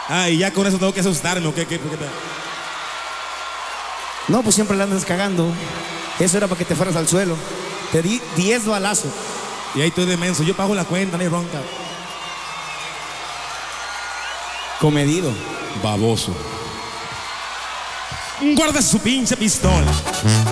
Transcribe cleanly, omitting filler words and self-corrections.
Ay, ya con eso tengo que asustarme, ¿o qué? No, pues siempre la andas cagando. Eso era para que te fueras al suelo. Te di 10 balazos. Y ahí estoy de menso, yo pago la cuenta, no hay bronca. Comedido. Baboso. Guarda su pinche pistola.